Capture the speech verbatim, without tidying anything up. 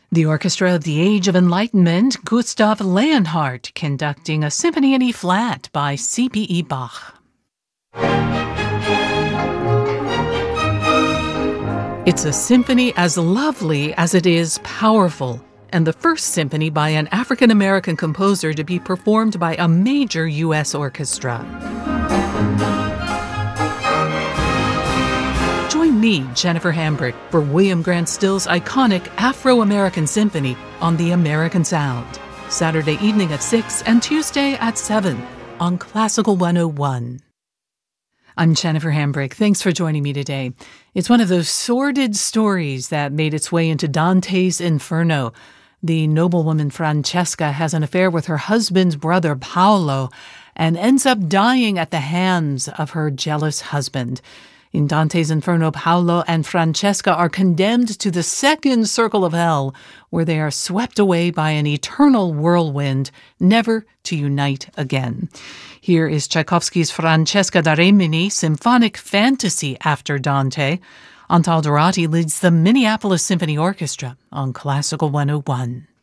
The Orchestra of the Age of Enlightenment, Gustav Leonhardt, conducting a Symphony in E-flat by C P E Bach. It's a symphony as lovely as it is powerful, and the first symphony by an African-American composer to be performed by a major U S orchestra. Join me, Jennifer Hambrick, for William Grant Still's iconic Afro-American Symphony on The American Sound, Saturday evening at six and Tuesday at seven on Classical one oh one. I'm Jennifer Hambrick. Thanks for joining me today. It's one of those sordid stories that made its way into Dante's Inferno. The noblewoman Francesca has an affair with her husband's brother Paolo and ends up dying at the hands of her jealous husband. In Dante's Inferno, Paolo and Francesca are condemned to the second circle of hell, where they are swept away by an eternal whirlwind, never to unite again. Here is Tchaikovsky's Francesca da Rimini, symphonic fantasy after Dante. Antal Dorati leads the Minneapolis Symphony Orchestra on Classical one oh one.